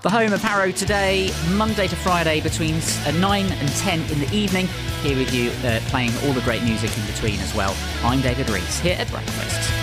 The home of Harrow Today, Monday to Friday between 9 and 10 in the evening. Here with you, playing all the great music in between as well. I'm David Rees, here at Breakfast.